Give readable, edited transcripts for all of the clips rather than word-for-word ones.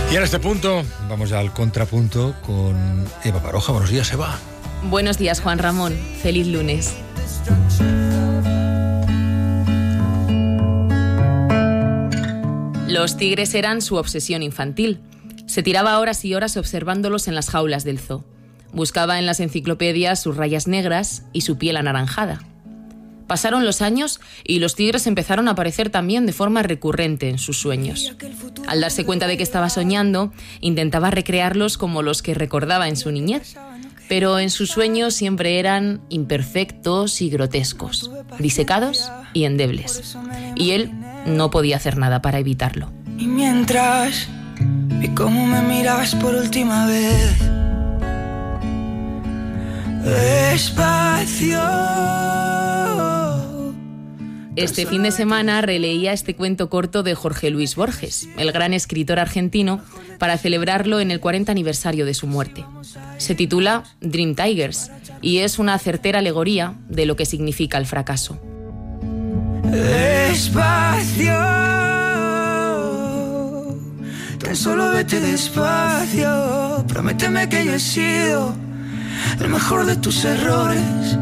Y en este punto vamos ya al contrapunto con Eva Baroja. Buenos días, Eva. Buenos días, Juan Ramón. Feliz lunes. Los tigres eran su obsesión infantil. Se tiraba horas y horas observándolos en las jaulas del zoo. Buscaba en las enciclopedias sus rayas negras y su piel anaranjada. Pasaron los años y los tigres empezaron a aparecer también de forma recurrente en sus sueños. Al darse cuenta de que estaba soñando, intentaba recrearlos como los que recordaba en su niñez, pero en sus sueños siempre eran imperfectos y grotescos, disecados y endebles. Y él no podía hacer nada para evitarlo. Y mientras vi cómo me mirabas por última vez, despacio. Este fin de semana releía este cuento corto de Jorge Luis Borges, el gran escritor argentino, para celebrarlo en el 40 aniversario de su muerte. Se titula Dream Tigers y es una certera alegoría de lo que significa el fracaso. Despacio, tan solo vete despacio, prométeme que yo he sido el mejor de tus errores.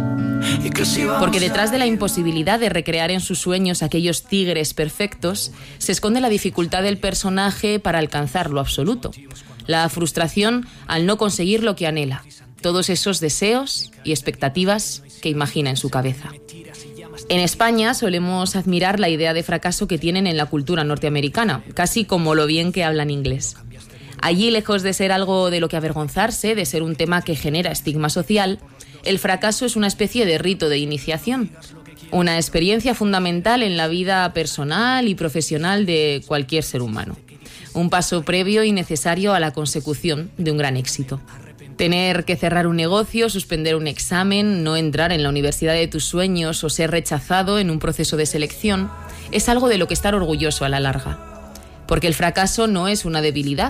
Porque detrás de la imposibilidad de recrear en sus sueños aquellos tigres perfectos, se esconde la dificultad del personaje para alcanzar lo absoluto. La frustración al no conseguir lo que anhela. Todos esos deseos y expectativas que imagina en su cabeza. En España solemos admirar la idea de fracaso que tienen en la cultura norteamericana, casi como lo bien que hablan inglés. Allí, lejos de ser algo de lo que avergonzarse, de ser un tema que genera estigma social, el fracaso es una especie de rito de iniciación, una experiencia fundamental en la vida personal y profesional de cualquier ser humano. Un paso previo y necesario a la consecución de un gran éxito. Tener que cerrar un negocio, suspender un examen, no entrar en la universidad de tus sueños o ser rechazado en un proceso de selección es algo de lo que estar orgulloso a la larga. Porque el fracaso no es una debilidad.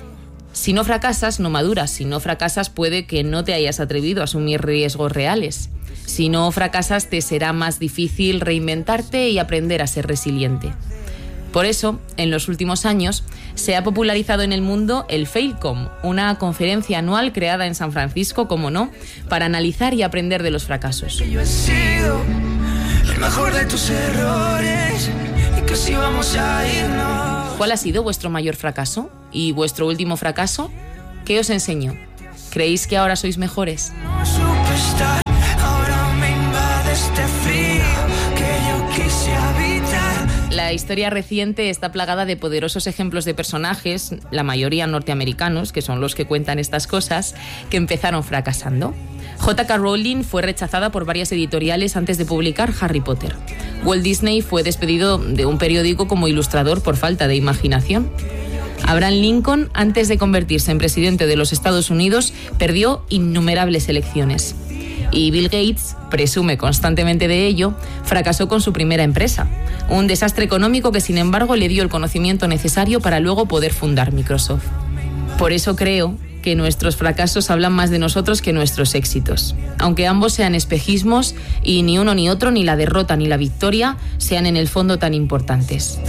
Si no fracasas, no maduras. Si no fracasas, puede que no te hayas atrevido a asumir riesgos reales. Si no fracasas, te será más difícil reinventarte y aprender a ser resiliente. Por eso, en los últimos años, se ha popularizado en el mundo el Failcom, una conferencia anual creada en San Francisco, como no, para analizar y aprender de los fracasos. Yo he sido el mejor de tus errores y que si vamos a irnos. ¿Cuál ha sido vuestro mayor fracaso? ¿Y vuestro último fracaso? ¿Qué os enseñó? ¿Creéis que ahora sois mejores? No supe estar, ahora me invade este frío que yo quise habitar. La historia reciente está plagada de poderosos ejemplos de personajes, la mayoría norteamericanos, que son los que cuentan estas cosas, que empezaron fracasando. J.K. Rowling fue rechazada por varias editoriales antes de publicar Harry Potter. Walt Disney fue despedido de un periódico como ilustrador por falta de imaginación. Abraham Lincoln, antes de convertirse en presidente de los Estados Unidos, perdió innumerables elecciones. Y Bill Gates, presume constantemente de ello, fracasó con su primera empresa. Un desastre económico que, sin embargo, le dio el conocimiento necesario para luego poder fundar Microsoft. Por eso creo que nuestros fracasos hablan más de nosotros que nuestros éxitos. Aunque ambos sean espejismos y ni uno ni otro, ni la derrota ni la victoria, sean en el fondo tan importantes.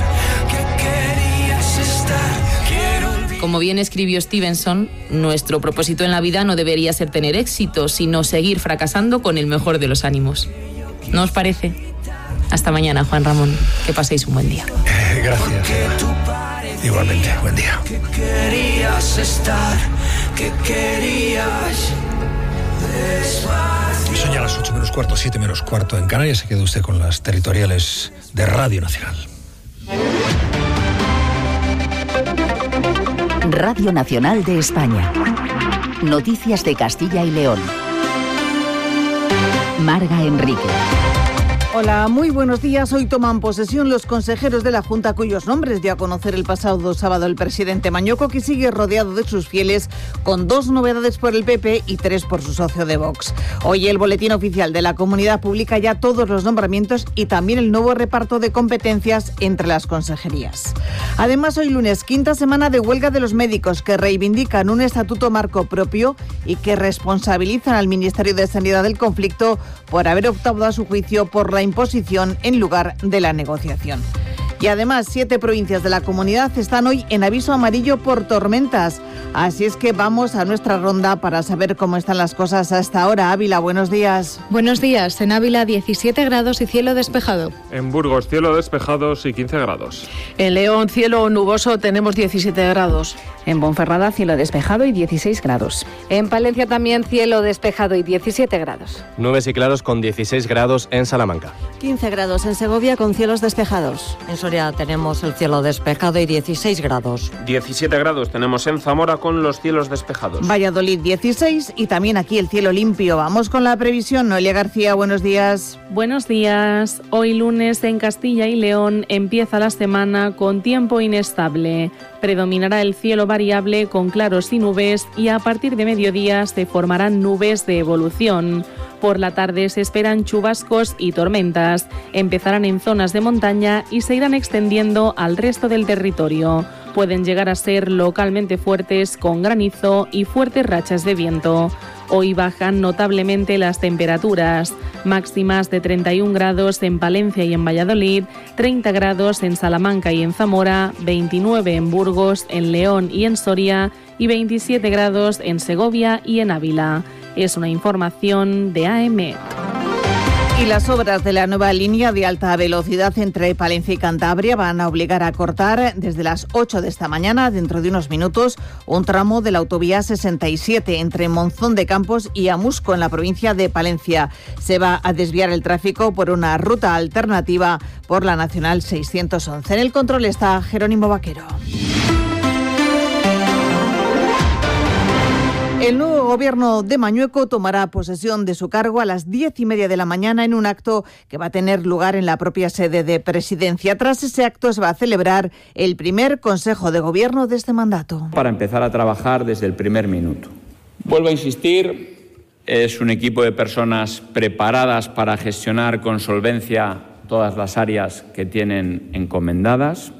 Como bien escribió Stevenson, nuestro propósito en la vida no debería ser tener éxito, sino seguir fracasando con el mejor de los ánimos. ¿No os parece? Hasta mañana, Juan Ramón. Que paséis un buen día. Gracias. Igualmente, buen día. Que querías estar, que querías despacio. Son ya las 8 menos cuarto, 7 menos cuarto en Canarias. Se queda usted con las territoriales de Radio Nacional. Radio Nacional de España. Noticias de Castilla y León. Marga Enrique. Hola, muy buenos días. Hoy toman posesión los consejeros de la Junta cuyos nombres dio a conocer el pasado sábado el presidente Mañoco, que sigue rodeado de sus fieles, con 2 novedades por el PP y 3 por su socio de Vox. Hoy el Boletín Oficial de la Comunidad publica ya todos los nombramientos y también el nuevo reparto de competencias entre las consejerías. Además, hoy lunes, 5ª semana de huelga de los médicos, que reivindican un estatuto marco propio y que responsabilizan al Ministerio de Sanidad del conflicto por haber optado a su juicio por la imposición en lugar de la negociación. Y además, 7 provincias de la comunidad están hoy en aviso amarillo por tormentas. Así es que vamos a nuestra ronda para saber cómo están las cosas hasta ahora. Ávila, buenos días. Buenos días. En Ávila, 17 grados y cielo despejado. En Burgos, cielo despejados y 15 grados. En León, cielo nuboso, tenemos 17 grados. En Ponferrada, cielo despejado y 16 grados. En Palencia también cielo despejado y 17 grados. Nubes y claros con 16 grados en Salamanca. 15 grados en Segovia con cielos despejados. En Soria tenemos el cielo despejado y 16 grados. 17 grados tenemos en Zamora con los cielos despejados. Valladolid 16 y también aquí el cielo limpio. Vamos con la previsión. Noelia García, buenos días. Buenos días. Hoy lunes en Castilla y León empieza la semana con tiempo inestable. Predominará el cielo variable con claros y nubes y a partir de mediodía se formarán nubes de evolución. Por la tarde se esperan chubascos y tormentas. Empezarán en zonas de montaña y se irán extendiendo al resto del territorio. Pueden llegar a ser localmente fuertes con granizo y fuertes rachas de viento. Hoy bajan notablemente las temperaturas, máximas de 31 grados en Palencia y en Valladolid, 30 grados en Salamanca y en Zamora, 29 en Burgos, en León y en Soria y 27 grados en Segovia y en Ávila. Es una información de AM. Y las obras de la nueva línea de alta velocidad entre Palencia y Cantabria van a obligar a cortar desde las 8 de esta mañana, dentro de unos minutos, un tramo de la autovía 67 entre Monzón de Campos y Amusco en la provincia de Palencia. Se va a desviar el tráfico por una ruta alternativa por la Nacional 611. En el control está Jerónimo Vaquero. El nuevo gobierno de Mañueco tomará posesión de su cargo a las 10:30 de la mañana en un acto que va a tener lugar en la propia sede de Presidencia. Tras ese acto se va a celebrar el primer Consejo de Gobierno de este mandato. Para empezar a trabajar desde el primer minuto. Vuelvo a insistir, es un equipo de personas preparadas para gestionar con solvencia todas las áreas que tienen encomendadas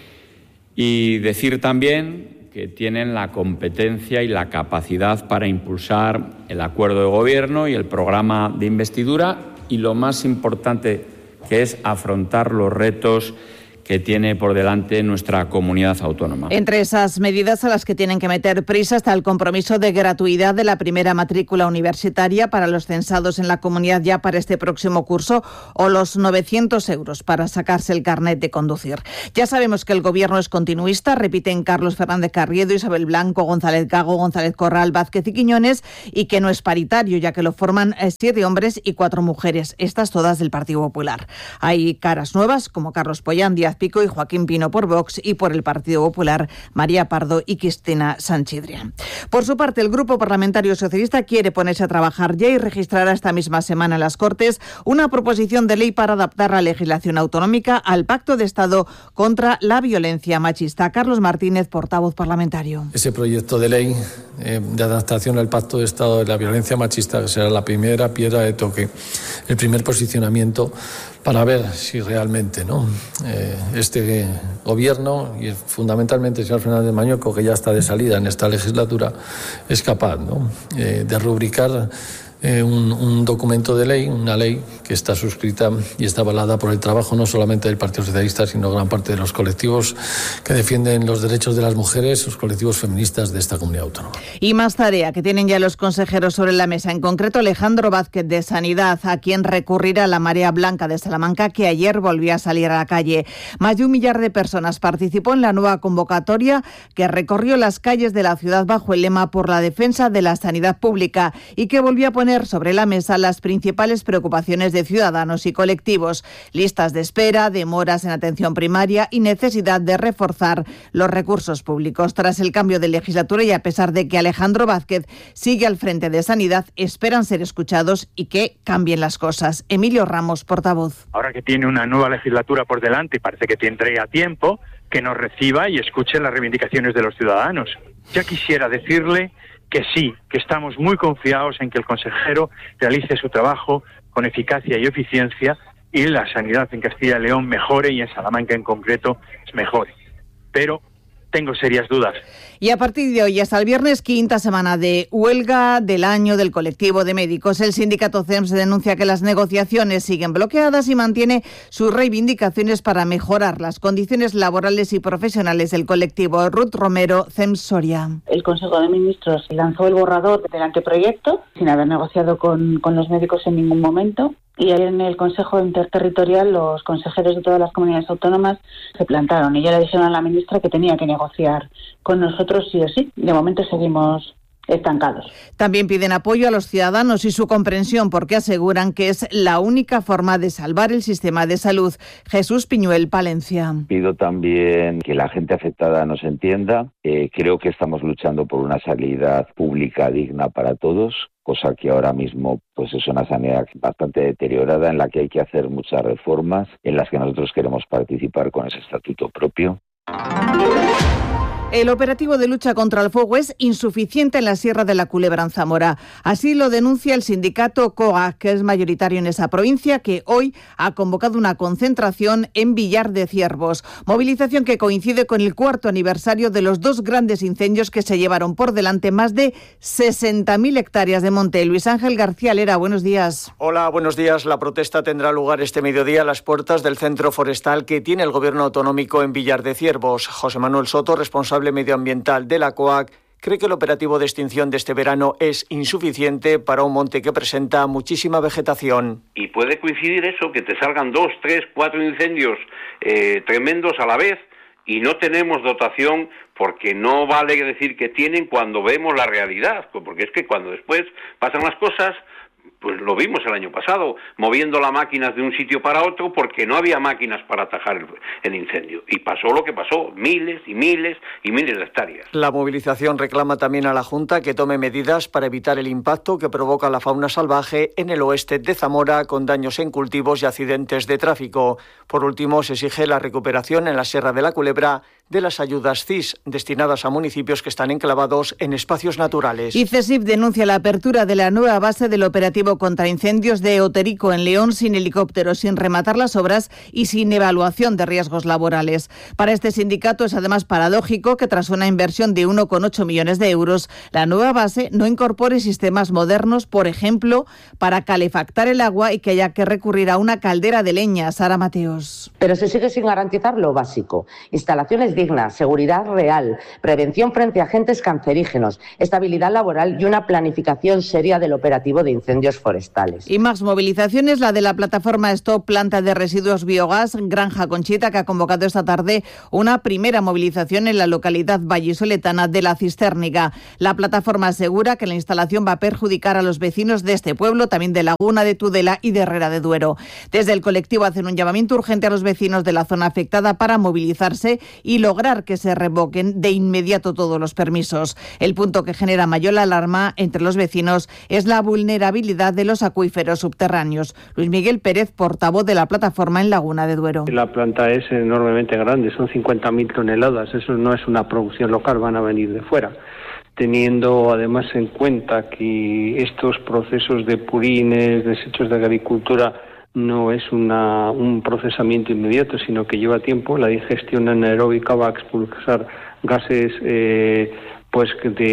y decir también que tienen la competencia y la capacidad para impulsar el acuerdo de gobierno y el programa de investidura y lo más importante, que es afrontar los retos que tiene por delante nuestra comunidad autónoma. Entre esas medidas a las que tienen que meter prisa está el compromiso de gratuidad de la primera matrícula universitaria para los censados en la comunidad ya para este próximo curso o los 900 euros para sacarse el carnet de conducir. Ya sabemos que el gobierno es continuista, repiten Carlos Fernández Carriedo, Isabel Blanco, González Gago, González Corral, Vázquez y Quiñones, y que no es paritario, ya que lo forman 7 hombres y 4 mujeres, estas todas del Partido Popular. Hay caras nuevas como Carlos Pollán, Díaz Pico y Joaquín Pino por Vox y por el Partido Popular María Pardo y Cristina Sanchidria. Por su parte, el Grupo Parlamentario Socialista quiere ponerse a trabajar ya y registrará esta misma semana en las Cortes una proposición de ley para adaptar la legislación autonómica al Pacto de Estado contra la violencia machista. Carlos Martínez, portavoz parlamentario. Ese proyecto de ley de adaptación al Pacto de Estado de la violencia machista será la primera piedra de toque, el primer posicionamiento para ver si realmente este gobierno y fundamentalmente el señor Fernández Mañueco, que ya está de salida en esta legislatura, es capaz de rubricar un documento de ley, una ley que está suscrita y está avalada por el trabajo no solamente del Partido Socialista, sino gran parte de los colectivos que defienden los derechos de las mujeres, los colectivos feministas de esta comunidad autónoma. Y más tarea que tienen ya los consejeros sobre la mesa, en concreto Alejandro Vázquez de Sanidad, a quien recurrirá la Marea Blanca de Salamanca, que ayer volvió a salir a la calle. Más de 1 millar de personas participó en la nueva convocatoria que recorrió las calles de la ciudad bajo el lema por la defensa de la sanidad pública y que volvió a poner sobre la mesa las principales preocupaciones de ciudadanos y colectivos: listas de espera, demoras en atención primaria y necesidad de reforzar los recursos públicos. Tras el cambio de legislatura y a pesar de que Alejandro Vázquez sigue al frente de Sanidad, esperan ser escuchados y que cambien las cosas. Emilio Ramos, portavoz. Ahora que tiene una nueva legislatura por delante y parece que tendría tiempo, que nos reciba y escuche las reivindicaciones de los ciudadanos. Ya quisiera decirle que sí, que estamos muy confiados en que el consejero realice su trabajo con eficacia y eficiencia y la sanidad en Castilla y León mejore y en Salamanca en concreto mejore. Pero tengo serias dudas. Y a partir de hoy hasta el viernes, quinta semana de huelga del año del colectivo de médicos. El sindicato CEMS denuncia que las negociaciones siguen bloqueadas y mantiene sus reivindicaciones para mejorar las condiciones laborales y profesionales del colectivo. Ruth Romero, CEMS Soria. El Consejo de Ministros lanzó el borrador del anteproyecto sin haber negociado con los médicos en ningún momento. Y en el Consejo Interterritorial los consejeros de todas las comunidades autónomas se plantaron y ya le dijeron a la ministra que tenía que negociar con nosotros sí o sí. De momento seguimos estancados. También piden apoyo a los ciudadanos y su comprensión porque aseguran que es la única forma de salvar el sistema de salud. Jesús Piñuel, Palencia. Pido también que la gente afectada nos entienda. Creo que estamos luchando por una sanidad pública digna para todos, cosa que ahora mismo pues es una sanidad bastante deteriorada en la que hay que hacer muchas reformas, en las que nosotros queremos participar con ese estatuto propio. El operativo de lucha contra el fuego es insuficiente en la Sierra de la Culebra, en Zamora. Así lo denuncia el sindicato COAG, que es mayoritario en esa provincia, que hoy ha convocado una concentración en Villar de Ciervos. Movilización que coincide con el 4º aniversario de los 2 grandes incendios que se llevaron por delante más de 60.000 hectáreas de monte. Luis Ángel García Lera, buenos días. Hola, buenos días. La protesta tendrá lugar este mediodía a las puertas del centro forestal que tiene el gobierno autonómico en Villar de Ciervos. José Manuel Soto, responsable medioambiental de la COAG, cree que el operativo de extinción de este verano es insuficiente para un monte que presenta muchísima vegetación. Y puede coincidir eso, que te salgan 2, 3, 4 incendios tremendos a la vez y no tenemos dotación, porque no vale decir que tienen cuando vemos la realidad, porque es que cuando después pasan las cosas, pues lo vimos el año pasado, moviendo las máquinas de un sitio para otro porque no había máquinas para atajar el incendio. Y pasó lo que pasó, miles y miles y miles de hectáreas. La movilización reclama también a la Junta que tome medidas para evitar el impacto que provoca la fauna salvaje en el oeste de Zamora, con daños en cultivos y accidentes de tráfico. Por último, se exige la recuperación en la Sierra de la Culebra de las ayudas CIS, destinadas a municipios que están enclavados en espacios naturales. Y CESIF denuncia la apertura de la nueva base del operativo contra incendios de Oterico, en León, sin helicópteros, sin rematar las obras y sin evaluación de riesgos laborales. Para este sindicato es además paradójico que tras una inversión de 1,8 millones de euros, la nueva base no incorpore sistemas modernos, por ejemplo, para calefactar el agua y que haya que recurrir a una caldera de leña. Sara Mateos. Pero se sigue sin garantizar lo básico: instalaciones dignas, seguridad real, prevención frente a agentes cancerígenos, estabilidad laboral y una planificación seria del operativo de incendios forestales. Y más movilizaciones, la de la plataforma Stop Planta de Residuos Biogás Granja Conchita, que ha convocado esta tarde una primera movilización en la localidad vallisoletana de La Cistérnica. La plataforma asegura que la instalación va a perjudicar a los vecinos de este pueblo, también de Laguna de Tudela y de Herrera de Duero. Desde el colectivo hacen un llamamiento urgente a los vecinos de la zona afectada para movilizarse y lograr que se revoquen de inmediato todos los permisos. El punto que genera mayor alarma entre los vecinos es la vulnerabilidad de los acuíferos subterráneos. Luis Miguel Pérez, portavoz de la plataforma en Laguna de Duero. La planta es enormemente grande, son 50.000 toneladas, eso no es una producción local, van a venir de fuera. Teniendo además en cuenta que estos procesos de purines, desechos de agricultura, no es un procesamiento inmediato, sino que lleva tiempo. La digestión anaeróbica va a expulsar gases pues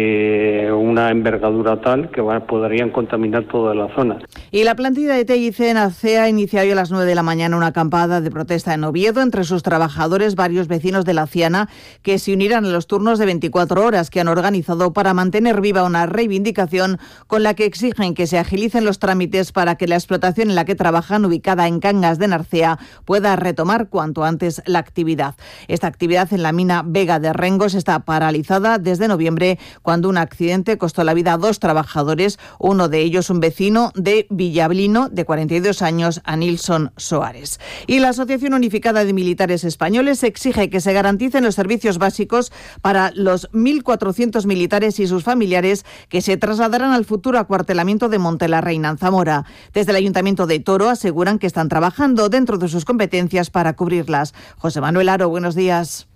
de una envergadura tal que podrían contaminar toda la zona. Y la plantilla de TIC en Alcea inicia hoy a las 9 de la mañana una acampada de protesta en Oviedo. Entre sus trabajadores, varios vecinos de La Ciana que se unirán a los turnos de 24 horas que han organizado para mantener viva una reivindicación con la que exigen que se agilicen los trámites para que la explotación en la que trabajan, ubicada en Cangas de Narcea, pueda retomar cuanto antes la actividad. Esta actividad en la mina Vega de Rengos está paralizada desde noviembre, cuando un accidente costó la vida a 2 trabajadores, uno de ellos un vecino de Villablino, de 42 años, a Nilson Soares. Y la Asociación Unificada de Militares Españoles exige que se garanticen los servicios básicos para los 1.400 militares y sus familiares que se trasladarán al futuro acuartelamiento de Montelarreina, en Zamora. Desde el Ayuntamiento de Toro aseguran que están trabajando dentro de sus competencias para cubrirlas. José Manuel Aro, buenos días.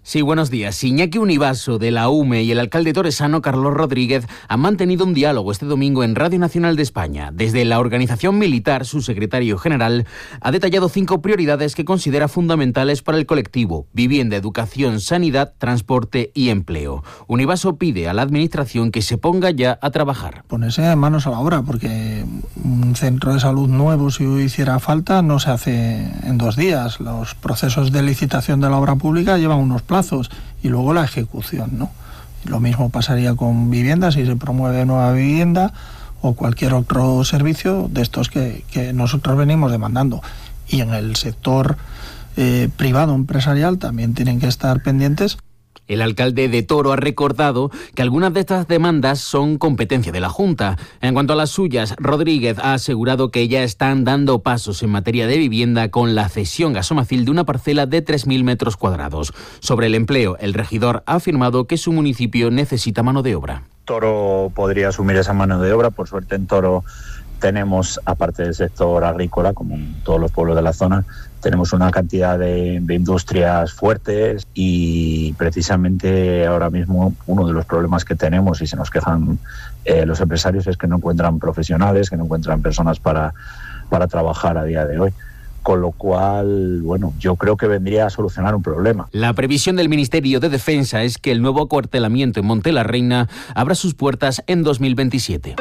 Sí, buenos días. Iñaki Univaso, de la UME, y el alcalde toresano, Carlos Rodríguez, han mantenido un diálogo este domingo en Radio Nacional de España. Desde la organización militar, su secretario general ha detallado 5 prioridades que considera fundamentales para el colectivo: vivienda, educación, sanidad, transporte y empleo. Univaso pide a la administración que se ponga ya a trabajar. Ponerse manos a la obra, porque un centro de salud nuevo, si hiciera falta, no se hace en 2 días. Los procesos de licitación de la obra pública llevan unos plazos y luego la ejecución, ¿no? Lo mismo pasaría con viviendas, si se promueve nueva vivienda o cualquier otro servicio de estos que nosotros venimos demandando. Y en el sector privado empresarial también tienen que estar pendientes. El alcalde de Toro ha recordado que algunas de estas demandas son competencia de la Junta. En cuanto a las suyas, Rodríguez ha asegurado que ya están dando pasos en materia de vivienda con la cesión a Somacil de una parcela de 3.000 metros cuadrados. Sobre el empleo, el regidor ha afirmado que su municipio necesita mano de obra. Toro podría asumir esa mano de obra. Por suerte en Toro tenemos, aparte del sector agrícola, como en todos los pueblos de la zona, tenemos una cantidad de industrias fuertes, y precisamente ahora mismo uno de los problemas que tenemos y se nos quejan los empresarios es que no encuentran profesionales, que no encuentran personas para trabajar a día de hoy. Con lo cual, bueno, yo creo que vendría a solucionar un problema. La previsión del Ministerio de Defensa es que el nuevo acuartelamiento en Monte la Reina abra sus puertas en 2027.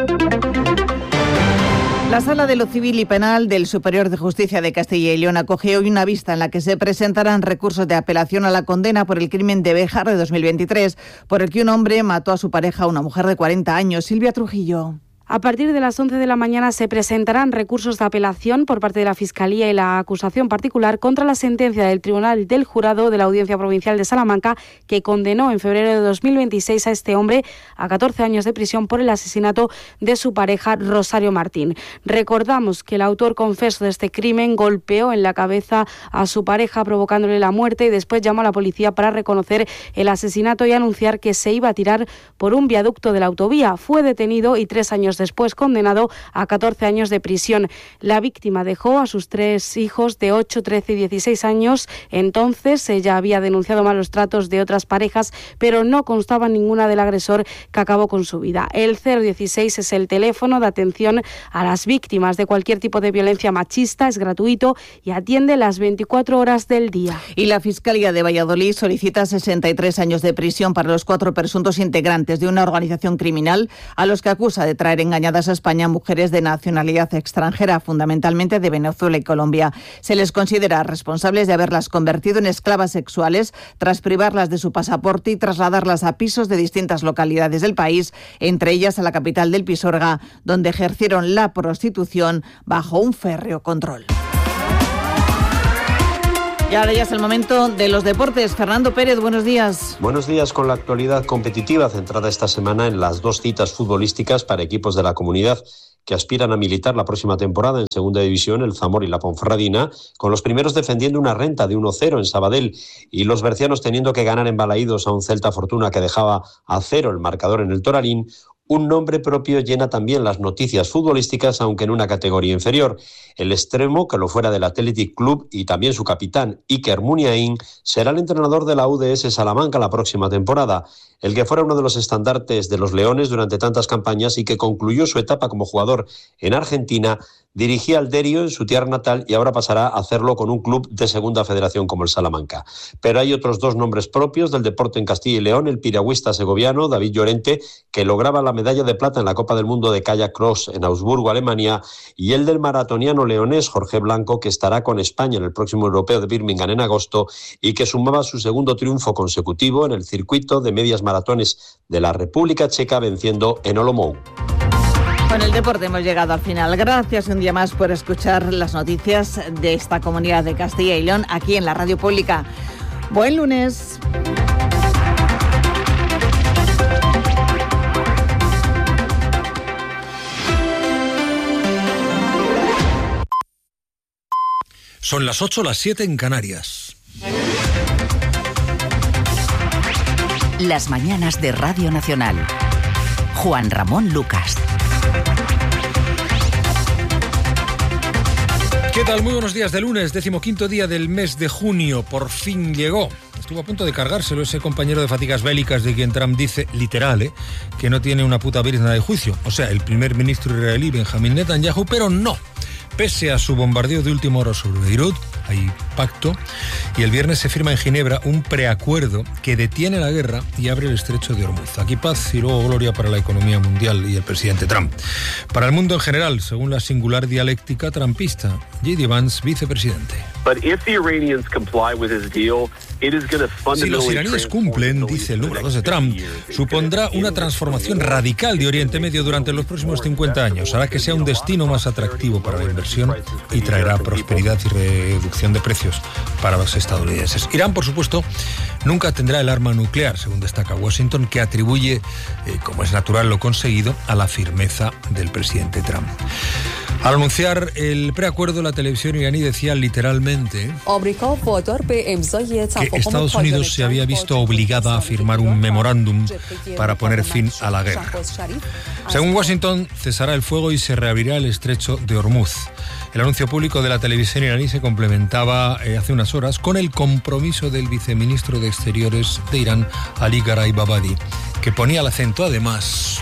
La Sala de lo Civil y Penal del Superior de Justicia de Castilla y León acoge hoy una vista en la que se presentarán recursos de apelación a la condena por el crimen de Béjar de 2023, por el que un hombre mató a su pareja, una mujer de 40 años. Silvia Trujillo. A partir de las 11 de la mañana se presentarán recursos de apelación por parte de la Fiscalía y la acusación particular contra la sentencia del Tribunal del Jurado de la Audiencia Provincial de Salamanca, que condenó en febrero de 2026 a este hombre a 14 años de prisión por el asesinato de su pareja, Rosario Martín. Recordamos que el autor confeso de este crimen golpeó en la cabeza a su pareja provocándole la muerte y después llamó a la policía para reconocer el asesinato y anunciar que se iba a tirar por un viaducto de la autovía. Fue detenido y 3 años después condenado a 14 años de prisión. La víctima dejó a sus 3 hijos de 8, 13 y 16 años. Entonces ella había denunciado malos tratos de otras parejas, pero no constaba ninguna del agresor que acabó con su vida. El 016 es el teléfono de atención a las víctimas de cualquier tipo de violencia machista, es gratuito y atiende las 24 horas del día. Y la Fiscalía de Valladolid solicita 63 años de prisión para los 4 presuntos integrantes de una organización criminal a los que acusa de traer engañadas a España mujeres de nacionalidad extranjera, fundamentalmente de Venezuela y Colombia. Se les considera responsables de haberlas convertido en esclavas sexuales tras privarlas de su pasaporte y trasladarlas a pisos de distintas localidades del país, entre ellas a la capital del Pisuerga, donde ejercieron la prostitución bajo un férreo control. Y ahora ya es el momento de los deportes. Fernando Pérez, buenos días. Buenos días, con la actualidad competitiva centrada esta semana en las 2 citas futbolísticas para equipos de la comunidad que aspiran a militar la próxima temporada en Segunda División, el Zamora y la Ponferradina, con los primeros defendiendo una renta de 1-0 en Sabadell y los bercianos teniendo que ganar en Balaídos a un Celta Fortuna que dejaba a 0 el marcador en el Toralín. Un nombre propio llena también las noticias futbolísticas, aunque en una categoría inferior. El extremo, que lo fuera del Athletic Club, y también su capitán, Iker Muniain, será el entrenador de la UDS Salamanca la próxima temporada. El que fuera uno de los estandartes de los Leones durante tantas campañas y que concluyó su etapa como jugador en Argentina, dirigía al Derio en su tierra natal y ahora pasará a hacerlo con un club de segunda federación como el Salamanca. Pero hay otros 2 nombres propios del deporte en Castilla y León: el piragüista segoviano David Llorente, que lograba la medalla de plata en la Copa del Mundo de Kayak Cross en Augsburgo, Alemania, y el del maratoniano leonés Jorge Blanco, que estará con España en el próximo Europeo de Birmingham en agosto y que sumaba su segundo triunfo consecutivo en el circuito de medias maratones de la República Checa, venciendo en Olomouc. Con el deporte hemos llegado al final. Gracias un día más por escuchar las noticias de esta comunidad de Castilla y León aquí en la Radio Pública. Buen lunes. Son las 8, las 7 en Canarias. Las mañanas de Radio Nacional. Juan Ramón Lucas. ¿Qué tal? Muy buenos días de lunes, 15º día del mes de junio. Por fin llegó. Estuvo a punto de cargárselo ese compañero de fatigas bélicas de quien Trump dice, literal, que no tiene una puta brizna de juicio. O sea, el primer ministro israelí Benjamin Netanyahu, pero no. Pese a su bombardeo de última hora sobre Beirut, hay pacto, y el viernes se firma en Ginebra un preacuerdo que detiene la guerra y abre el estrecho de Hormuz. Aquí paz y luego gloria para la economía mundial y el presidente Trump. Para el mundo en general, según la singular dialéctica trumpista, J.D. Vance, vicepresidente. Si los iraníes cumplen, dice el número 2 de Trump, supondrá una transformación radical de Oriente Medio durante los próximos 50 años. Hará que sea un destino más atractivo para la inversión y traerá prosperidad y reducción de precios para los estadounidenses. Irán, por supuesto, nunca tendrá el arma nuclear, según destaca Washington, que atribuye, como es natural, lo conseguido a la firmeza del presidente Trump. Al anunciar el preacuerdo, la televisión iraní decía literalmente que Estados Unidos se había visto obligada a firmar un memorándum para poner fin a la guerra. Según Washington, cesará el fuego y se reabrirá el estrecho de Hormuz. El anuncio público de la televisión iraní se complementaba hace unas horas con el compromiso del viceministro de Exteriores de Irán, Ali Gharibabadi, que ponía el acento, además,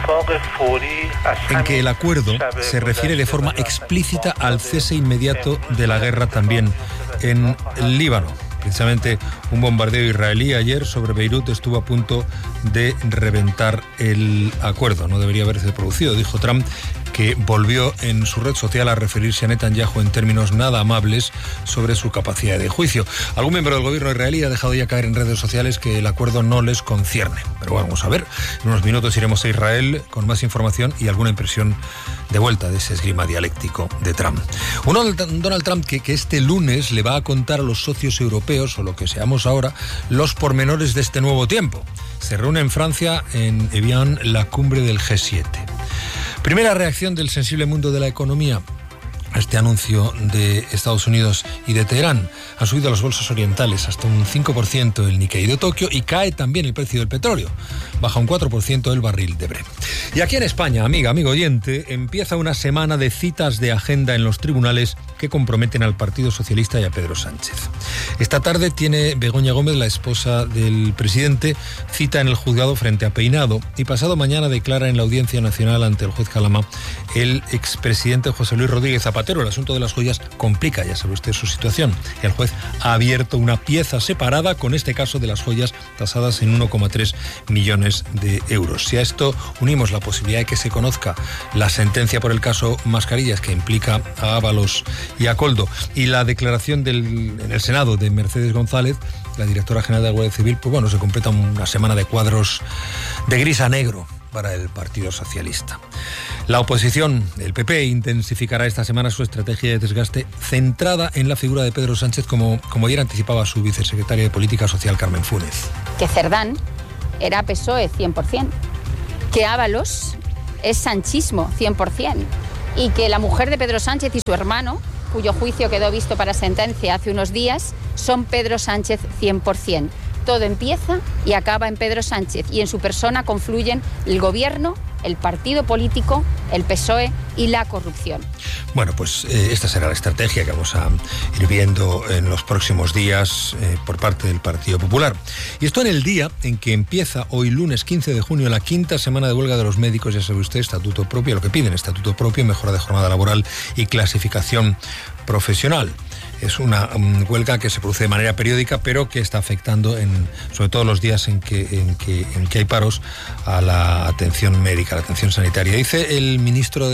en que el acuerdo se refiere de forma explícita al cese inmediato de la guerra también en el Líbano. Precisamente un bombardeo israelí ayer sobre Beirut estuvo a punto de reventar el acuerdo. No debería haberse producido, dijo Trump, que volvió en su red social a referirse a Netanyahu en términos nada amables sobre su capacidad de juicio. Algún miembro del gobierno israelí ha dejado ya caer en redes sociales que el acuerdo no les concierne. Pero vamos a ver, en unos minutos iremos a Israel con más información y alguna impresión de vuelta de ese esgrima dialéctico de Trump. Donald Trump que este lunes le va a contar a los socios europeos, o lo que seamos ahora, los pormenores de este nuevo tiempo. Se reúne en Francia, en Evian, la cumbre del G7. Primera reacción del sensible mundo de la economía a este anuncio de Estados Unidos y de Teherán. Han subido las bolsas orientales hasta un 5% el Nikkei de Tokio y cae también el precio del petróleo. Baja un 4% el barril de Brent. Y aquí en España, amigo oyente, empieza una semana de citas de agenda en los tribunales que comprometen al Partido Socialista y a Pedro Sánchez. Esta tarde tiene Begoña Gómez, la esposa del presidente, cita en el juzgado frente a Peinado, y pasado mañana declara en la Audiencia Nacional ante el juez Calama el expresidente José Luis Rodríguez Zapatero. El asunto de las joyas complica, ya sabe usted, su situación. El juez ha abierto una pieza separada con este caso de las joyas tasadas en 1,3 millones de euros. Si a esto unimos la posibilidad de que se conozca la sentencia por el caso Mascarillas, que implica a Ábalos y a Coldo, y la declaración en el Senado de Mercedes González, la directora general de la Guardia Civil, pues bueno, se completa una semana de cuadros de gris a negro para el Partido Socialista. La oposición, el PP, intensificará esta semana su estrategia de desgaste centrada en la figura de Pedro Sánchez, como ayer anticipaba su vicesecretaria de Política Social, Carmen Funes. Que Cerdán era PSOE 100%, que Ábalos es sanchismo 100%, y que la mujer de Pedro Sánchez y su hermano, cuyo juicio quedó visto para sentencia hace unos días, son Pedro Sánchez 100%. Todo empieza y acaba en Pedro Sánchez, y en su persona confluyen el gobierno, el partido político, el PSOE y la corrupción. Bueno, pues esta será la estrategia que vamos a ir viendo en los próximos días por parte del Partido Popular. Y esto en el día en que empieza hoy lunes 15 de junio la 5ª semana de huelga de los médicos, ya sabe usted, estatuto propio, lo que piden, estatuto propio, mejora de jornada laboral y clasificación profesional. Es una huelga que se produce de manera periódica, pero que está afectando, sobre todo los días en que hay paros, a la atención médica, a la atención sanitaria. Dice el Ministerio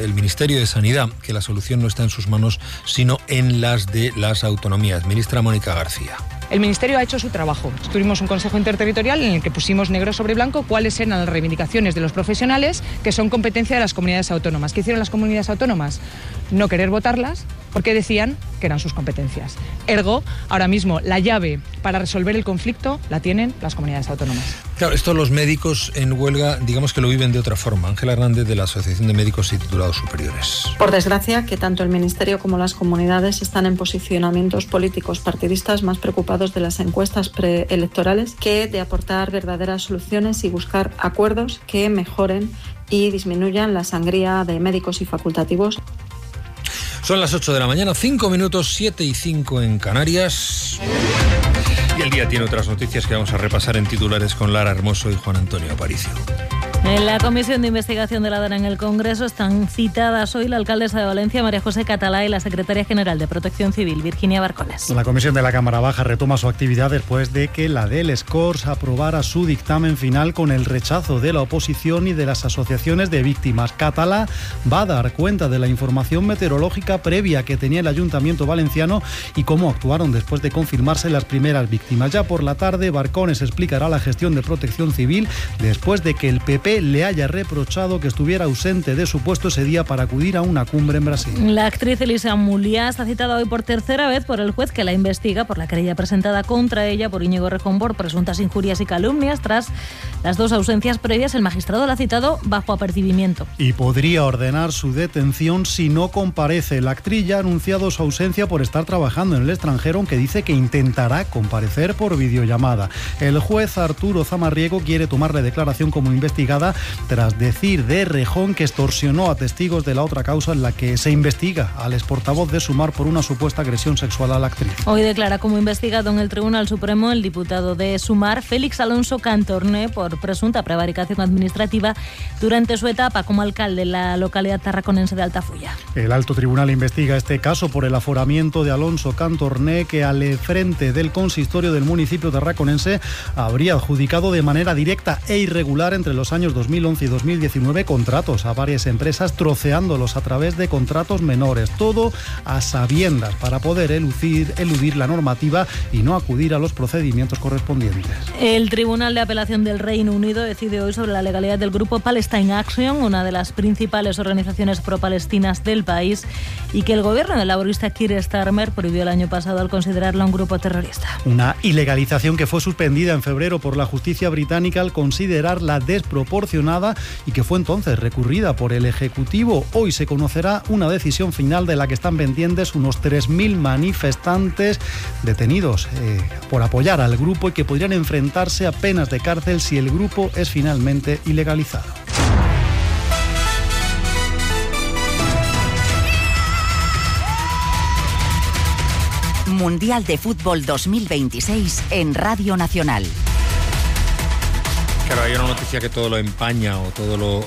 de Sanidad que la solución no está en sus manos, sino en las de las autonomías. Ministra Mónica García. El Ministerio ha hecho su trabajo. Tuvimos un Consejo Interterritorial en el que pusimos negro sobre blanco cuáles eran las reivindicaciones de los profesionales que son competencia de las comunidades autónomas. ¿Qué hicieron las comunidades autónomas? No querer votarlas porque decían que eran sus competencias. Ergo, ahora mismo la llave para resolver el conflicto la tienen las comunidades autónomas. Claro, esto los médicos en huelga, digamos que lo viven de otra forma. Ángela Hernández, de la Asociación de Médicos y Titulados Superiores. Por desgracia, que tanto el Ministerio como las comunidades están en posicionamientos políticos partidistas más preocupados de las encuestas preelectorales que de aportar verdaderas soluciones y buscar acuerdos que mejoren y disminuyan la sangría de médicos y facultativos. Son las 8 de la mañana, 5 minutos, 7 y 5 en Canarias. Y el día tiene otras noticias que vamos a repasar en titulares con Lara Hermoso y Juan Antonio Aparicio. En la Comisión de Investigación de la DANA en el Congreso están citadas hoy la alcaldesa de Valencia, María José Catalá, y la secretaria general de Protección Civil, Virginia Barcones. La Comisión de la Cámara Baja retoma su actividad después de que la del Scors aprobara su dictamen final con el rechazo de la oposición y de las asociaciones de víctimas. Catalá va a dar cuenta de la información meteorológica previa que tenía el Ayuntamiento valenciano y cómo actuaron después de confirmarse las primeras víctimas. Ya por la tarde, Barcones explicará la gestión de Protección Civil después de que el PP le haya reprochado que estuviera ausente de su puesto ese día para acudir a una cumbre en Brasil. La actriz Elisa Muliá está citada hoy por tercera vez por el juez que la investiga por la querella presentada contra ella por Íñigo Errejón por presuntas injurias y calumnias. Tras las 2 ausencias previas, el magistrado la ha citado bajo apercibimiento. Y podría ordenar su detención si no comparece. La actriz ya ha anunciado su ausencia por estar trabajando en el extranjero, aunque dice que intentará comparecer por videollamada. El juez Arturo Zamarriego quiere tomarle declaración como investigada tras decir de Errejón que extorsionó a testigos de la otra causa en la que se investiga al exportavoz de Sumar por una supuesta agresión sexual a la actriz. Hoy declara como investigado en el Tribunal Supremo el diputado de Sumar, Félix Alonso Cantorné, por presunta prevaricación administrativa durante su etapa como alcalde en la localidad tarraconense de Altafulla. El Alto Tribunal investiga este caso por el aforamiento de Alonso Cantorné, que al frente del consistorio del municipio tarraconense habría adjudicado de manera directa e irregular entre los años 2011 y 2019 contratos a varias empresas, troceándolos a través de contratos menores, todo a sabiendas para poder eludir la normativa y no acudir a los procedimientos correspondientes. El Tribunal de Apelación del Reino Unido decide hoy sobre la legalidad del grupo Palestine Action, una de las principales organizaciones pro-palestinas del país, y que el gobierno del laborista Keir Starmer prohibió el año pasado al considerarla un grupo terrorista. Una ilegalización que fue suspendida en febrero por la justicia británica al considerarla desproporcionada y que fue entonces recurrida por el Ejecutivo. Hoy se conocerá una decisión final de la que están pendientes unos 3.000 manifestantes detenidos por apoyar al grupo y que podrían enfrentarse a penas de cárcel si el grupo es finalmente ilegalizado. Mundial de Fútbol 2026 en Radio Nacional. Claro, hay una noticia que todo lo empaña o todo lo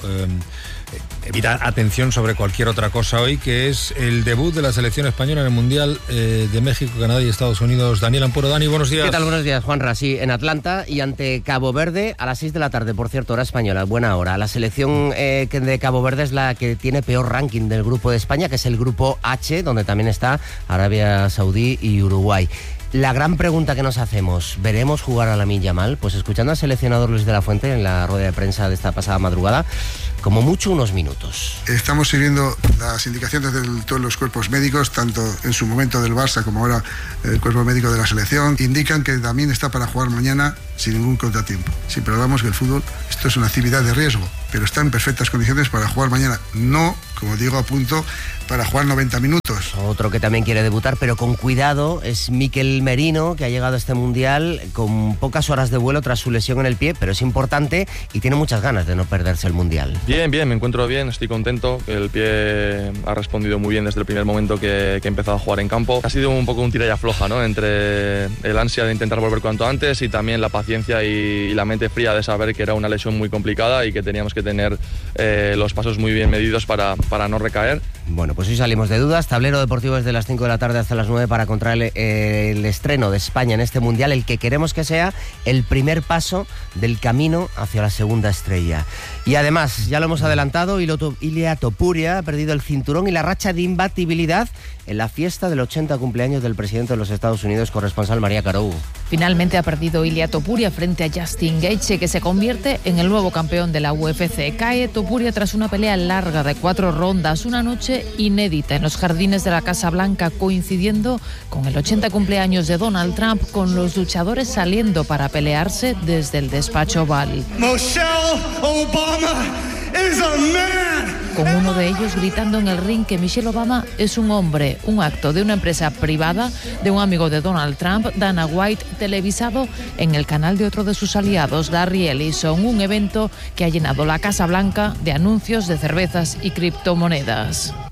evita atención sobre cualquier otra cosa hoy, que es el debut de la selección española en el Mundial de México, Canadá y Estados Unidos. Daniel Ampuro. Dani, buenos días. ¿Qué tal? Buenos días, Juanra. Sí, en Atlanta y ante Cabo Verde a las 6 de la tarde, por cierto, hora española, buena hora. La selección de Cabo Verde es la que tiene peor ranking del grupo de España, que es el grupo H, donde también está Arabia Saudí y Uruguay. La gran pregunta que nos hacemos, ¿veremos jugar a Lamine Yamal? Pues escuchando al seleccionador Luis de la Fuente en la rueda de prensa de esta pasada madrugada, como mucho unos minutos. Estamos siguiendo las indicaciones de todos los cuerpos médicos, tanto en su momento del Barça como ahora el cuerpo médico de la selección. Indican que también está para jugar mañana sin ningún contratiempo. Siempre hablamos que el fútbol, esto es una actividad de riesgo, pero está en perfectas condiciones para jugar mañana. No, como digo, a punto para jugar 90 minutos. Otro que también quiere debutar, pero con cuidado, es Mikel Merino, que ha llegado a este Mundial con pocas horas de vuelo tras su lesión en el pie, pero es importante y tiene muchas ganas de no perderse el Mundial. Bien, me encuentro bien, estoy contento. El pie ha respondido muy bien desde el primer momento que he empezado a jugar en campo. Ha sido un poco un tira y afloja, ¿no? Entre el ansia de intentar volver cuanto antes y también la paciencia y la mente fría de saber que era una lesión muy complicada y que teníamos que tener los pasos muy bien medidos para no recaer. Bueno, pues hoy salimos de dudas. Tablero deportivo desde las 5 de la tarde hasta las 9 para contar el estreno de España en este Mundial, el que queremos que sea el primer paso del camino hacia la segunda estrella. Y además, ya lo hemos adelantado, Ilia Topuria ha perdido el cinturón y la racha de imbatibilidad en la fiesta del 80 cumpleaños del presidente de los Estados Unidos, corresponsal María Carou. Finalmente ha perdido Ilia Topuria frente a Justin Gaethje, que se convierte en el nuevo campeón de la UFC. Cae Topuria tras una pelea larga de 4 rondas, una noche inédita en los jardines de la Casa Blanca, coincidiendo con el 80 cumpleaños de Donald Trump, con los luchadores saliendo para pelearse desde el despacho Oval. Michelle Obama is a man. Con uno de ellos gritando en el ring que Michelle Obama es un hombre, un acto de una empresa privada de un amigo de Donald Trump, Dana White, televisado en el canal de otro de sus aliados, Larry Ellison, un evento que ha llenado la Casa Blanca de anuncios de cervezas y criptomonedas.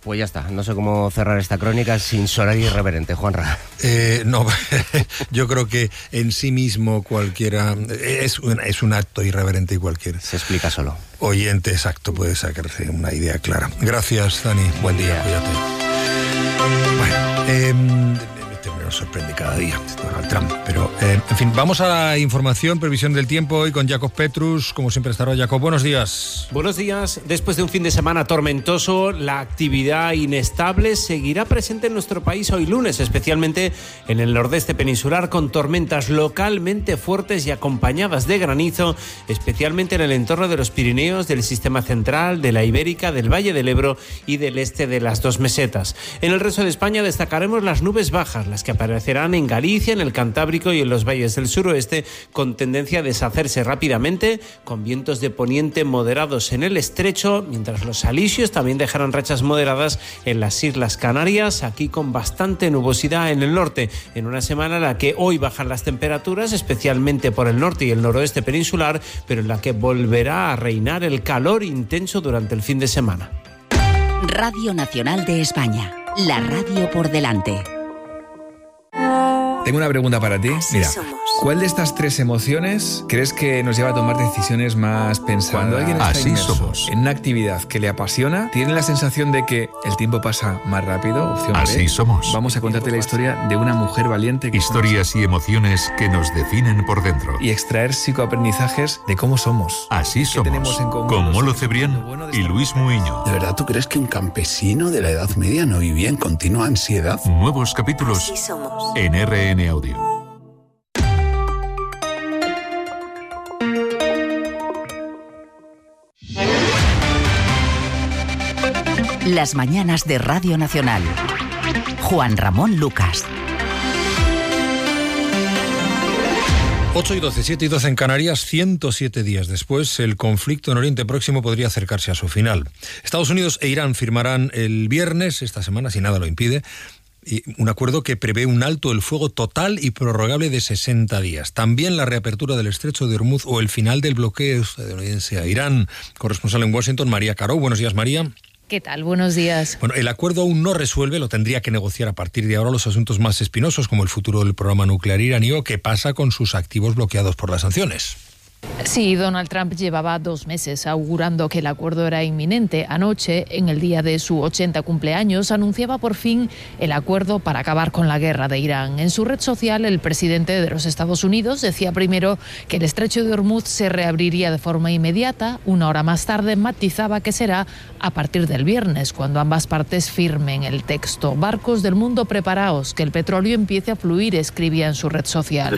Pues ya está, no sé cómo cerrar esta crónica sin sonar irreverente, Juanra. No, yo creo que en sí mismo cualquiera es un acto irreverente y cualquier se explica solo. Oyente exacto puede sacarse una idea clara. Gracias, Dani. Buen día, cuídate. Bueno, nos sorprende cada día Donald Trump, pero en fin, vamos a la información, previsión del tiempo hoy con Jacob Petrus, como siempre estará Jacob. Buenos días. Buenos días. Después de un fin de semana tormentoso, la actividad inestable seguirá presente en nuestro país hoy lunes, especialmente en el nordeste peninsular, con tormentas localmente fuertes y acompañadas de granizo, especialmente en el entorno de los Pirineos, del sistema central, de la Ibérica, del Valle del Ebro y del este de las dos mesetas. En el resto de España destacaremos las nubes bajas, las que aparecerán en Galicia, en el Cantábrico y en los valles del suroeste, con tendencia a deshacerse rápidamente, con vientos de poniente moderados en el estrecho, mientras los alisios también dejarán rachas moderadas en las Islas Canarias, aquí con bastante nubosidad en el norte, en una semana en la que hoy bajan las temperaturas, especialmente por el norte y el noroeste peninsular, pero en la que volverá a reinar el calor intenso durante el fin de semana. Radio Nacional de España, la radio por delante. Tengo una pregunta para ti. Mira, ¿cuál de estas tres emociones crees que nos lleva a tomar decisiones más pensadas? Cuando alguien está inmerso en una actividad que le apasiona, tiene la sensación de que el tiempo pasa más rápido. Opción Así B. somos. Vamos a contarte la historia de una mujer valiente. Historias y emociones que nos definen por dentro. Y extraer psicoaprendizajes de cómo somos. Así somos. Con Molo Cebrián y Luis Muiño. ¿De verdad tú crees que un campesino de la Edad Media no vivía en continua ansiedad? Nuevos capítulos en RN Audio. Las mañanas de Radio Nacional. Juan Ramón Lucas. 8:12, 7:12 en Canarias, 107 días después, el conflicto en Oriente Próximo podría acercarse a su final. Estados Unidos e Irán firmarán el viernes, esta semana, si nada lo impide, un acuerdo que prevé un alto el fuego total y prorrogable de 60 días. También la reapertura del estrecho de Hormuz o el final del bloqueo estadounidense a Irán. Corresponsal en Washington, María Caro. Buenos días, María. ¿Qué tal? Buenos días. Bueno, el acuerdo aún no resuelve, lo tendría que negociar a partir de ahora los asuntos más espinosos, como el futuro del programa nuclear iraní o qué pasa con sus activos bloqueados por las sanciones. Sí, Donald Trump llevaba 2 meses augurando que el acuerdo era inminente. Anoche, en el día de su 80 cumpleaños, anunciaba por fin el acuerdo para acabar con la guerra de Irán. En su red social, el presidente de los Estados Unidos decía primero que el estrecho de Hormuz se reabriría de forma inmediata. 1 hora más tarde matizaba que será a partir del viernes, cuando ambas partes firmen el texto. Barcos del mundo, preparaos, que el petróleo empiece a fluir, escribía en su red social.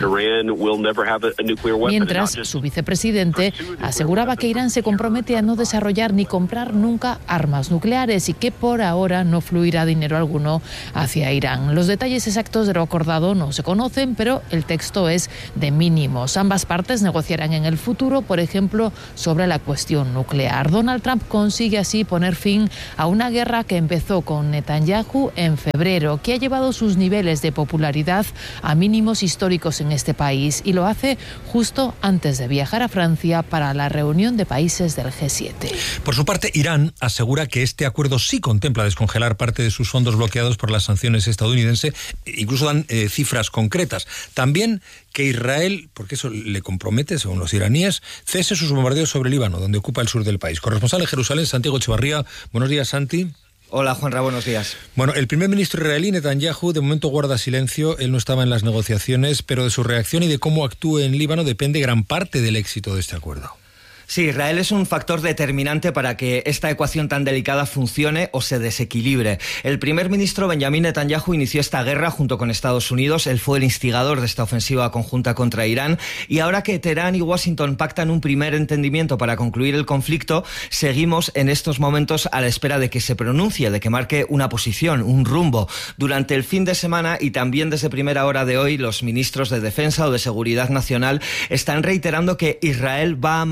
Mientras, su vicepresidente aseguraba que Irán se compromete a no desarrollar ni comprar nunca armas nucleares y que por ahora no fluirá dinero alguno hacia Irán. Los detalles exactos de lo acordado no se conocen, pero el texto es de mínimos. Ambas partes negociarán en el futuro, por ejemplo, sobre la cuestión nuclear. Donald Trump consigue así poner fin a una guerra que empezó con Netanyahu en febrero, que ha llevado sus niveles de popularidad a mínimos históricos en este país, y lo hace justo antes de viajar a Francia para la reunión de países del G7. Por su parte, Irán asegura que este acuerdo sí contempla descongelar parte de sus fondos bloqueados por las sanciones estadounidenses, incluso dan cifras concretas. También que Israel, porque eso le compromete, según los iraníes, cese sus bombardeos sobre Líbano, donde ocupa el sur del país. Corresponsal en Jerusalén, Santiago Echevarría. Buenos días, Santi. Hola, Juanra, buenos días. Bueno, el primer ministro israelí, Netanyahu, de momento guarda silencio. Él no estaba en las negociaciones, pero de su reacción y de cómo actúe en Líbano depende gran parte del éxito de este acuerdo. Sí, Israel es un factor determinante para que esta ecuación tan delicada funcione o se desequilibre. El primer ministro Benjamin Netanyahu inició esta guerra junto con Estados Unidos. Él fue el instigador de esta ofensiva conjunta contra Irán. Y ahora que Teherán y Washington pactan un primer entendimiento para concluir el conflicto, seguimos en estos momentos a la espera de que se pronuncie, de que marque una posición, un rumbo. Durante el fin de semana y también desde primera hora de hoy, los ministros de Defensa o de Seguridad Nacional están reiterando que Israel va a mantener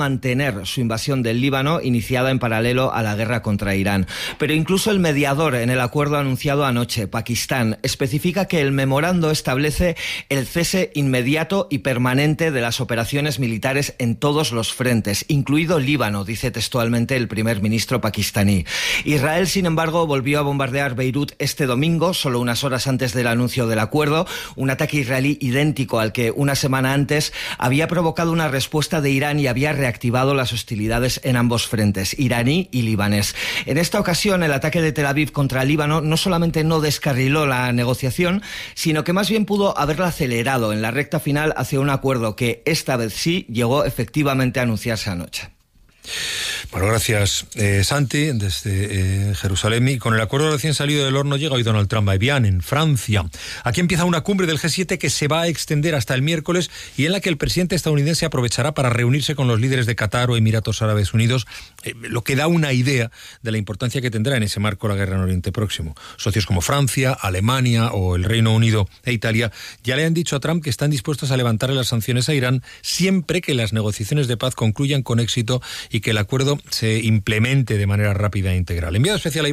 detener su invasión del Líbano, iniciada en paralelo a la guerra contra Irán. Pero incluso el mediador en el acuerdo anunciado anoche, Pakistán, especifica que el memorando establece el cese inmediato y permanente de las operaciones militares en todos los frentes, incluido Líbano, dice textualmente el primer ministro pakistaní. Israel, sin embargo, volvió a bombardear Beirut este domingo, solo unas horas antes del anuncio del acuerdo, un ataque israelí idéntico al que una semana antes había provocado una respuesta de Irán y había reactivado las hostilidades en ambos frentes, iraní y libanés. En esta ocasión, el ataque de Tel Aviv contra Líbano no solamente no descarriló la negociación, sino que más bien pudo haberla acelerado en la recta final hacia un acuerdo que esta vez sí llegó efectivamente a anunciarse anoche. Bueno, gracias, Santi, desde Jerusalén. Y con el acuerdo recién salido del horno llega hoy Donald Trump a Evian, en Francia. Aquí empieza una cumbre del G7 que se va a extender hasta el miércoles y en la que el presidente estadounidense aprovechará para reunirse con los líderes de Qatar o Emiratos Árabes Unidos, lo que da una idea de la importancia que tendrá en ese marco la guerra en Oriente Próximo. Socios como Francia, Alemania o el Reino Unido e Italia ya le han dicho a Trump que están dispuestos a levantarle las sanciones a Irán siempre que las negociaciones de paz concluyan con éxito y que el acuerdo se implemente de manera rápida e integral. Enviado especial a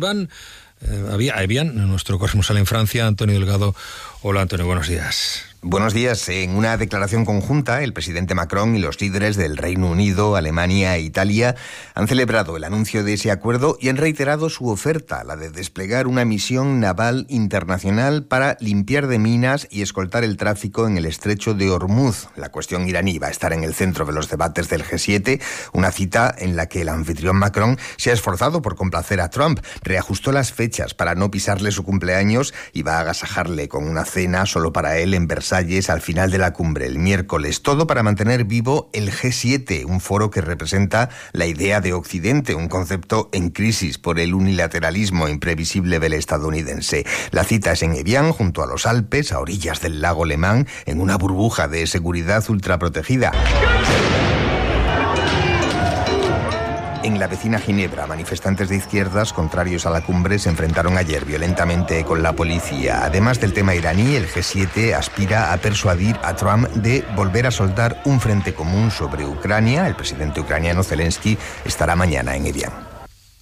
Evian, nuestro corresponsal en Francia, Antonio Delgado. Hola, Antonio, buenos días. Buenos días. En una declaración conjunta, el presidente Macron y los líderes del Reino Unido, Alemania e Italia han celebrado el anuncio de ese acuerdo y han reiterado su oferta, la de desplegar una misión naval internacional para limpiar de minas y escoltar el tráfico en el estrecho de Hormuz. La cuestión iraní va a estar en el centro de los debates del G7, una cita en la que el anfitrión Macron se ha esforzado por complacer a Trump, reajustó las fechas para no pisarle su cumpleaños y va a agasajarle con una cena solo para él en Versalles al final de la cumbre el miércoles. Todo para mantener vivo el G7, un foro que representa la idea de Occidente, un concepto en crisis por el unilateralismo imprevisible del estadounidense. La cita es en Evian, junto a los Alpes, a orillas del lago Le Mans, en una burbuja de seguridad ultraprotegida. En la vecina Ginebra, manifestantes de izquierdas contrarios a la cumbre se enfrentaron ayer violentamente con la policía. Además del tema iraní, el G7 aspira a persuadir a Trump de volver a soldar un frente común sobre Ucrania. El presidente ucraniano Zelensky estará mañana en Evian.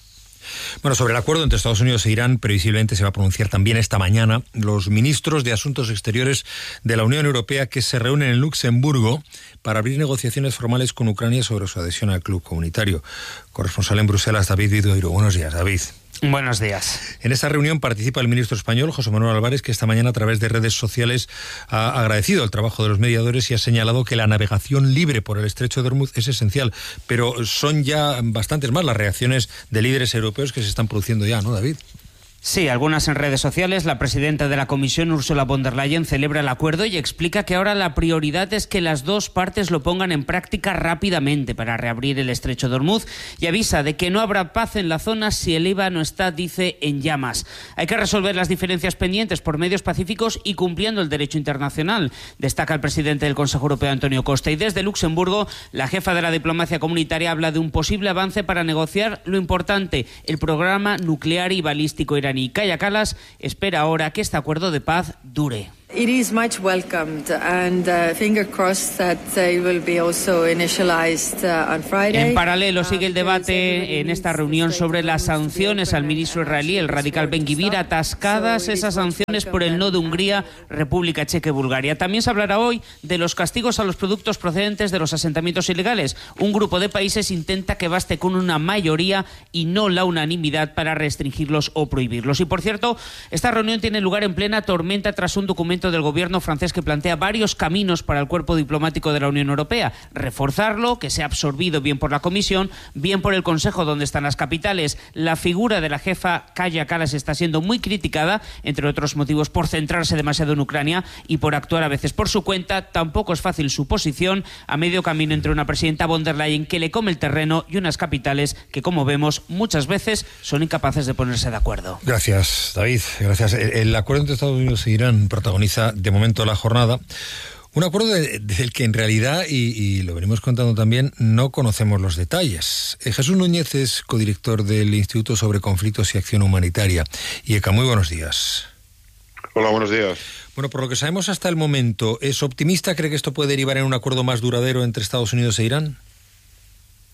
Bueno, sobre el acuerdo entre Estados Unidos e Irán, previsiblemente se va a pronunciar también esta mañana los ministros de Asuntos Exteriores de la Unión Europea que se reúnen en Luxemburgo para abrir negociaciones formales con Ucrania sobre su adhesión al club comunitario. Corresponsal en Bruselas, David Vidoiro. Buenos días, David. Buenos días. En esta reunión participa el ministro español, José Manuel Álvarez, que esta mañana a través de redes sociales ha agradecido el trabajo de los mediadores y ha señalado que la navegación libre por el estrecho de Hormuz es esencial. Pero son ya bastantes más las reacciones de líderes europeos que se están produciendo ya, ¿no, David? Sí, algunas en redes sociales. La presidenta de la Comisión, Ursula von der Leyen, celebra el acuerdo y explica que ahora la prioridad es que las dos partes lo pongan en práctica rápidamente para reabrir el estrecho de Hormuz y avisa de que no habrá paz en la zona si el Líbano está, dice, en llamas. Hay que resolver las diferencias pendientes por medios pacíficos y cumpliendo el derecho internacional, destaca el presidente del Consejo Europeo, Antonio Costa. Y desde Luxemburgo, la jefa de la diplomacia comunitaria habla de un posible avance para negociar lo importante, el programa nuclear y balístico iraní. Kaja Kallas espera ahora que este acuerdo de paz dure. It is much welcomed and finger crossed that it will be also initialized on Friday. En paralelo sigue el debate en esta reunión sobre las sanciones al ministro israelí, el radical Ben-Gvir, atascadas esas sanciones por el no de Hungría, República Checa y Bulgaria. También se hablará hoy de los castigos a los productos procedentes de los asentamientos ilegales. Un grupo de países intenta que baste con una mayoría y no la unanimidad para restringirlos o prohibirlos. Y por cierto, esta reunión tiene lugar en plena tormenta tras un documento del gobierno francés que plantea varios caminos para el cuerpo diplomático de la Unión Europea. Reforzarlo, que sea absorbido bien por la Comisión, bien por el Consejo, donde están las capitales. La figura de la jefa Kaja Kallas está siendo muy criticada, entre otros motivos, por centrarse demasiado en Ucrania y por actuar a veces por su cuenta. Tampoco es fácil su posición a medio camino entre una presidenta von der Leyen que le come el terreno y unas capitales que, como vemos, muchas veces son incapaces de ponerse de acuerdo. Gracias, David. Gracias. El acuerdo entre Estados Unidos e Irán protagoniza de momento la jornada. Un acuerdo del que en realidad, y lo venimos contando también, no conocemos los detalles. Jesús Núñez es codirector del Instituto sobre Conflictos y Acción Humanitaria. IECA, muy buenos días. Hola, buenos días. Bueno, por lo que sabemos hasta el momento, ¿es optimista? ¿Cree que esto puede derivar en un acuerdo más duradero entre Estados Unidos e Irán?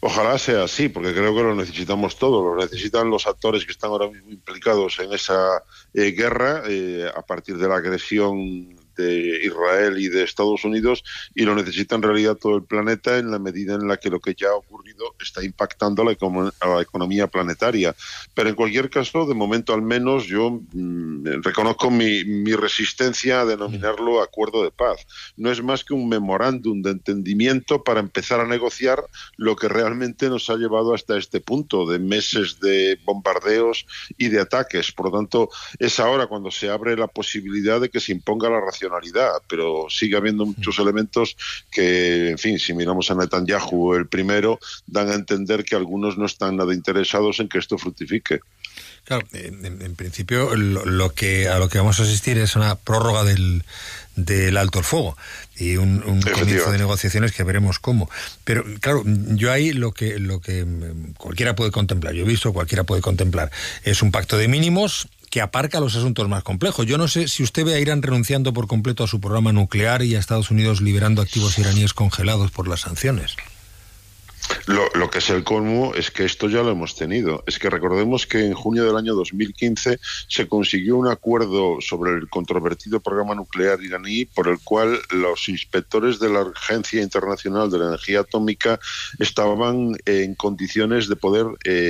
Ojalá sea así, porque creo que lo necesitamos todos, lo necesitan los actores que están ahora mismo implicados en esa guerra a partir de la agresión de Israel y de Estados Unidos, y lo necesita en realidad todo el planeta en la medida en la que lo que ya ha ocurrido está impactando a la economía planetaria. Pero en cualquier caso, de momento al menos, yo reconozco mi resistencia a denominarlo acuerdo de paz. No es más que un memorándum de entendimiento para empezar a negociar lo que realmente nos ha llevado hasta este punto de meses de bombardeos y de ataques. Por lo tanto, es ahora cuando se abre la posibilidad de que se imponga la racionalidad, pero sigue habiendo muchos elementos que, en fin, si miramos a Netanyahu el primero, dan a entender que algunos no están nada interesados en que esto fructifique. Claro, en principio a lo que vamos a asistir es una prórroga del alto el fuego y un comienzo de negociaciones que veremos cómo. Pero claro, yo ahí lo que cualquiera puede contemplar, yo he visto, cualquiera puede contemplar, es un pacto de mínimos que aparca los asuntos más complejos. Yo no sé si usted ve a Irán renunciando por completo a su programa nuclear y a Estados Unidos liberando activos iraníes congelados por las sanciones. Lo que es el colmo es que esto ya lo hemos tenido. Es que recordemos que en junio del año 2015 se consiguió un acuerdo sobre el controvertido programa nuclear iraní por el cual los inspectores de la Agencia Internacional de la Energía Atómica estaban en condiciones de poder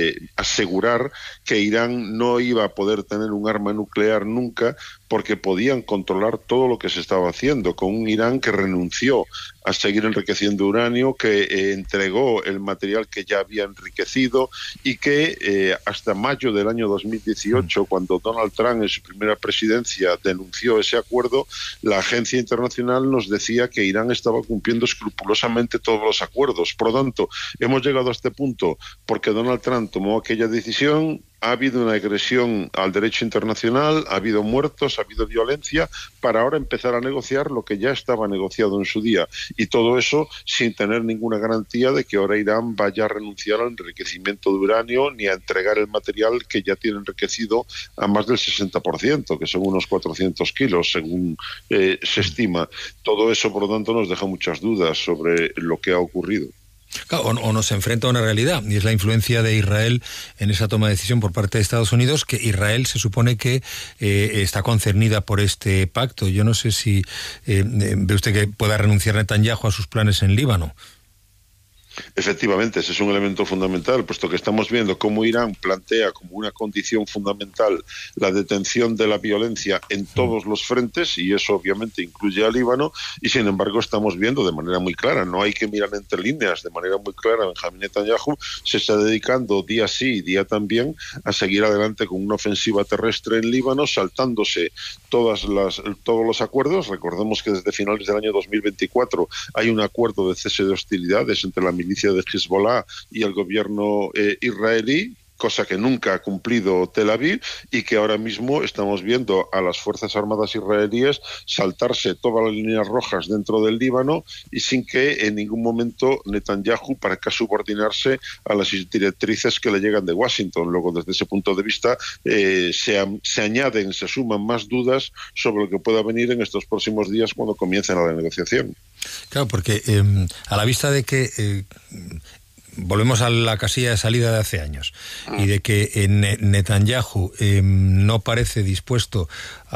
asegurar que Irán no iba a poder tener un arma nuclear nunca, porque podían controlar todo lo que se estaba haciendo, con un Irán que renunció a seguir enriqueciendo uranio, que entregó el material que ya había enriquecido y que hasta mayo del año 2018, cuando Donald Trump en su primera presidencia denunció ese acuerdo, la agencia internacional nos decía que Irán estaba cumpliendo escrupulosamente todos los acuerdos. Por lo tanto, hemos llegado a este punto porque Donald Trump tomó aquella decisión. Ha habido una agresión al derecho internacional, ha habido muertos, ha habido violencia, para ahora empezar a negociar lo que ya estaba negociado en su día. Y todo eso sin tener ninguna garantía de que ahora Irán vaya a renunciar al enriquecimiento de uranio ni a entregar el material que ya tiene enriquecido a más del 60%, que son unos 400 kilos, según se estima. Todo eso, por lo tanto, nos deja muchas dudas sobre lo que ha ocurrido. Claro, o nos enfrenta a una realidad, y es la influencia de Israel en esa toma de decisión por parte de Estados Unidos, que Israel se supone que está concernida por este pacto. Yo no sé si ve usted que pueda renunciar Netanyahu a sus planes en Líbano. Efectivamente, ese es un elemento fundamental, puesto que estamos viendo cómo Irán plantea como una condición fundamental la detención de la violencia en todos los frentes, y eso obviamente incluye a Líbano, y sin embargo estamos viendo de manera muy clara, no hay que mirar entre líneas, de manera muy clara, Benjamín Netanyahu se está dedicando día sí y día también a seguir adelante con una ofensiva terrestre en Líbano, saltándose todos los acuerdos. Recordemos que desde finales del año 2024 hay un acuerdo de cese de hostilidades entre la milicia de Hezbollah y el gobierno israelí, cosa que nunca ha cumplido Tel Aviv, y que ahora mismo estamos viendo a las Fuerzas Armadas israelíes saltarse todas las líneas rojas dentro del Líbano y sin que en ningún momento Netanyahu parezca subordinarse a las directrices que le llegan de Washington. Luego, desde ese punto de vista, se suman más dudas sobre lo que pueda venir en estos próximos días cuando comiencen la negociación. Claro, porque a la vista de que volvemos a la casilla de salida de hace años y de que Netanyahu no parece dispuesto